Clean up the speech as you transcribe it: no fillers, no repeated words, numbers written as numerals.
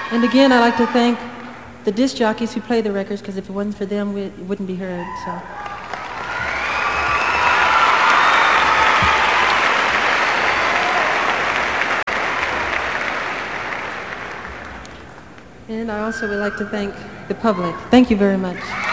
And again, I'd like to thank the disc jockeys who play the records, because if it wasn't for them, it wouldn't be heard. So. And I also would like to thank the public. Thank you very much.